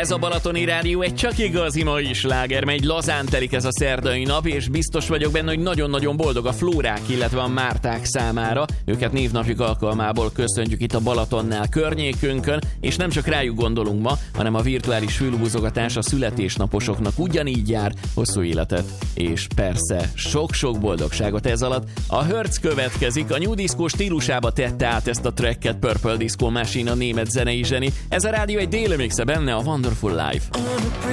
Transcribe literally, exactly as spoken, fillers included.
Ez a Balatoni Rádió egy csak igazi mai sláger, megy lazán telik ez a szerdai nap, és biztos vagyok benne, hogy nagyon-nagyon boldog a Flórák, illetve a Márták számára. Őket névnapjuk alkalmából köszöntjük itt a Balatonnál környékünkön, és nem csak rájuk gondolunk ma, hanem a virtuális fülhúzogatás a születésnaposoknak ugyanígy jár. Hosszú életet, és persze sok-sok boldogságot ez alatt. A Hertz következik, a New Disco stílusába tette át ezt a tracket Purple Disco Machine, a német zenei zseni. Ez a rádió egy déli mixe, benne a Wonderful Life.